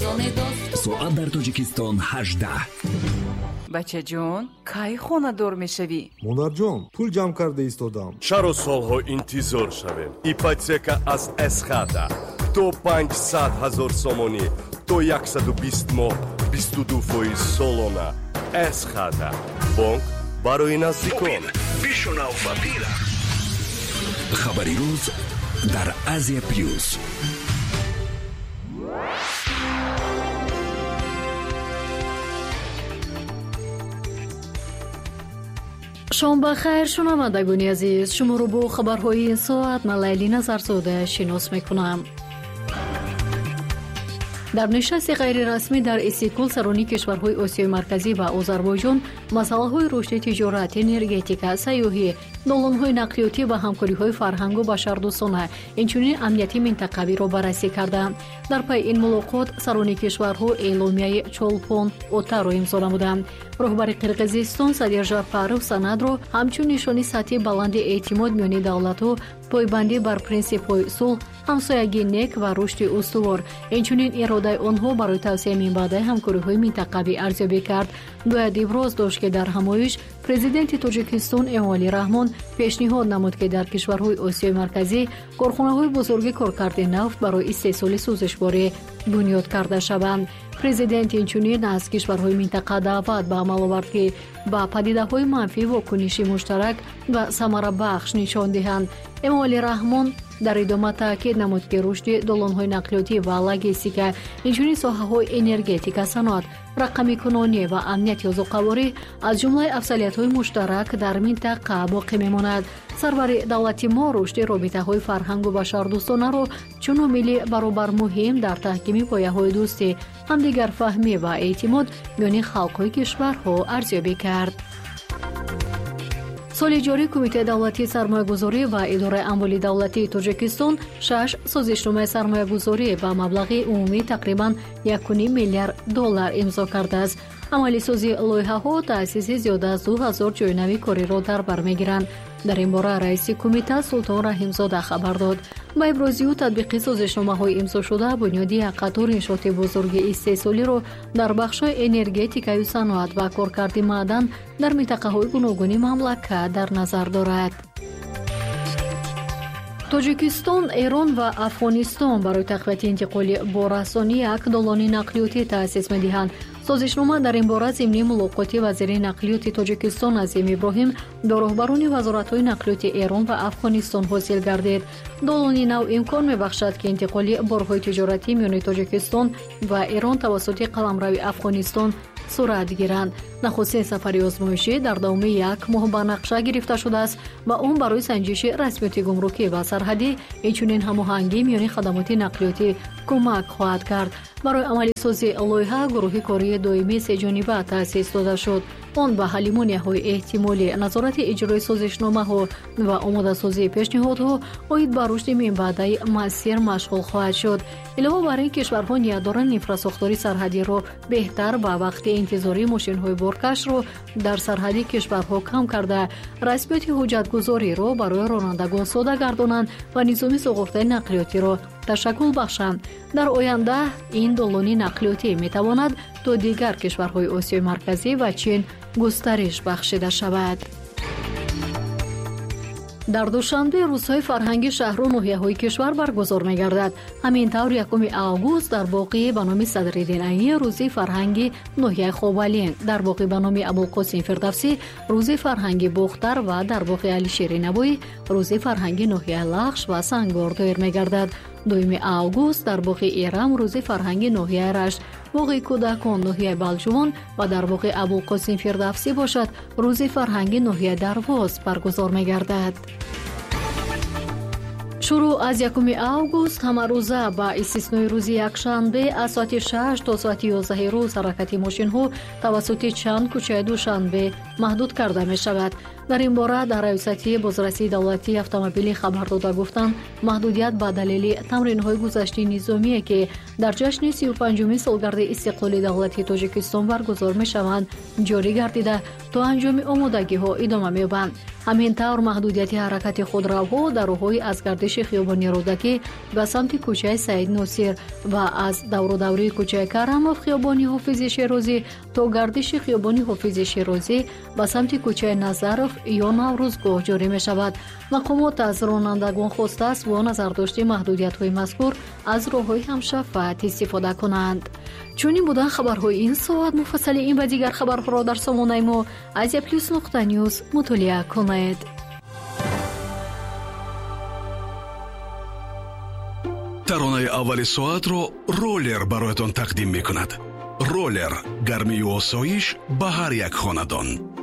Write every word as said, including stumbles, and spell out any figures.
соат дар Тоҷикистон ҳаждаҳ. бачаҷон, кай хонадор мешавӣ? монарҷон, пул ҷамъ карда истодам. чаро солҳо интизор шавем? ипотека аз эсхата то панҷсад ҳазор сомонӣ то яксаду бист моҳ бисту ду фоиз солона. эсхата бонк барои наздикон. хабари рӯз дар Азия плюс. шом бахайр шунавандагони азиз, шуморо бо хабарҳои ин соат ман Лайли Назарзода шинос мекунам. дар нишасти ғайрирасмӣ дар Истикол сарони кишварҳои Осиёи Марказӣ ва Озарбойҷон масъалаҳои рушди тиҷорат, энергетика, сайёҳӣ, долонҳои нақлиётӣ ва ҳамкориҳои фарҳангу башардӯстона, инчунин амнияти минтақавиро баррасӣ карданд. дар пайи ин мулоқот сарони кишварҳо эъломияи чолпон отаро имзо намуданд. роҳбари Қирғизистон Садир Жапаров санадро ҳамчун нишони сатҳи баланди эътимод миёни давлатҳо, пойбандӣ бар принсипҳои сулҳ, ҳамсоягии нек ва рушди устувор, инчунин иродаи онҳо барои тавсеяи минбаъдаи ҳамкориҳои минтақавӣ арзёбӣ кард. бояд иброз дошт, ки дар ҳамоиш президенти Тоҷикистон Эмомалӣ Раҳмон пешниҳод намуд, ки дар кишварҳои Осиёи Марказӣ корхонаҳои бузурги коркарди нафт барои истеҳсоли сӯзишворӣ бунёд карда шаванд. президент инчунин аз кишварҳои минтақа даъват ба амал овард, ки ба падидаҳои манфӣ вокуниши муштарак ва самарабахш нишон диҳанд. Эмомалӣ Раҳмон дар идома таъкид намуд, ки рушди долонҳои нақлиётӣ ва логистика, инчунин соҳаҳои энергетика, саноат, рақамикунонӣ ва амнияти озуқаворӣ аз ҷумлаи афзалиятҳои муштарак дар минтақа боқӣ мемонад. сарвари давлати мо рушди робитаҳои фарҳангу башардӯстонаро чун омили баробар муҳим дар таҳкими пояҳои дӯстӣ, ҳамдигарфаҳмӣ ва эътимод миёни халқҳои кишварҳо арзёбӣ кард. соли ҷорӣ Кумитаи давлатии сармоягузорӣ ва идораи амволи давлатии Тоҷикистон шаш созишномаи сармоягузорӣ ба маблағи умумӣ тақрибан як и ним миллиард доллар имзо кардааст. амалисозии лоиҳаҳо таъсиси зиёда аз ду ҳазор ҷойнави кориро дар бар мегиранд. дар ин бора раиси кумита Султон Раҳимзода хабар дод. ба ибрози ӯ татбиқи созишномаҳои имзошуда бунёди як қатор иншооти бузурги истеҳсолиро дар бахшҳои энергетикаю саноат ва коркарди маъдан дар минтақаҳои гуногуни мамлакат дар назар дорад. Тоҷикистон, Эрон ва Афғонистон барои тақвияти интиқоли борасонӣ як долони нақлиётӣ таъсис медиҳанд. созишнома дар ин бора зимни мулоқоти вазири нақлиёти Тоҷикистон Азим Иброҳим ба роҳбарони вазоратҳои нақлиёти Эрон ва Афғонистон ҳосил гардид. долони нав имкон мебахшад, ки интиқоли борҳои тиҷоратӣ миёни Тоҷикистон ва Эрон тавассути қаламрави Афғонистон сурат гиранд. нахустин сафари озмоишӣ дар давоми як моҳ ба нақша гирифта шудааст ва он барои санҷиши расмиёти гумрукӣ ва сарҳадӣ, инчунин ҳамоҳангӣ миёни хадамоти нақлиётӣ кӯмак хоҳад кард. барои амалисозии лоиҳа гурӯҳи кории доимии сеҷониба таъсис дода шуд. он ба ҳаллимонияҳои эҳтимолӣ, назорати иҷрои созишномаҳо ва омодасозии пешниҳодҳо оид ба рушди минбаъдаи масир машғул хоҳад шуд. илова бар ин, кишварҳо ният доранд инфраструктури сарҳадиро беҳтар ва вақти интизори мошинҳои боркашро дар сарҳади кишварҳо кам карда, расмиёти ҳуҷҷатгузориро барои ронандагон содда гардонанд ва низоми суғуртаи нақлиётиро ташаккул бахшанд. дар оянда ин долони нақлиётӣ метавонад то дигар кишварҳои Осиёи Марказӣ ва Чин густариш бахшида шавад. дар душанбе рӯзҳои фарҳанги шаҳру ноҳияҳои кишвар баргузор мегардад. ҳамин тавр якуми август дар боғи ба номи Садриддин Аин рӯзи фарҳанги ноҳияи Хобалин, дар боғи ба номи Абулқосим Фирдавсӣ рӯзи фарҳанги Бухтар ва дар боғи Алишери Навоӣ рӯзи фарҳанги ноҳияи Лахш ва Сангор доир мегардад. дуюми август дар боғи Ирам рӯзи фарҳанги ноҳияи Рашт, боғи кӯдакон ноҳияи Балҷувон ва дар боғи Абулқосим Фирдавсӣ бошад рӯзи фарҳанги ноҳияи Дарвоз баргузор мегардад. шурӯъ аз якуми август ҳамарӯза ба истиснои рӯзи якшанбе аз соати шаш то соати ёздаҳи рӯз ҳаракати мошинҳо тавассути чанд кӯчаи Душанбе маҳдуд карда мешавад. дар ин бора дар раёсати бозрасии давлатии автомобилӣ хабар дода гуфтанд маҳдудият ба далели тамринҳои гузаштии низомие ки дар ҷашни сию панҷумин солгарди истиқлоли давлати тоҷикистон баргузор мешаванд ҷорӣ гардида то анҷоми омодагиҳо идома меёбанд. ҳамин тавр маҳдудияти ҳаракати худравҳо дар роҳҳои аз гардиши хиёбони рӯдакӣ ба самти кӯчаи Саид Носир ва аз даврудаврии кӯчаи Карамов хиёбони Ҳофизи Шерозӣ то гардиши хиёбони Ҳофизи Шерозӣ ба самти кӯчаи Назаров ё Наврӯзгоҳ ҷорӣ мешавад. мақомот аз ронандагон хостааст бо назардошти маҳдудиятҳои мазкур аз роҳҳои ҳамшафқат истифода кунанд. чунин буда хабарҳои ин соат. муфассали ин ва дигар хабарҳоро дар сомонаи мо азия плюс нуқта ньюз мутолиа кунед. таронаи аввали соатро ролер бароятон тақдим мекунад. ролер гармию осоиш ба ҳар як хонадон.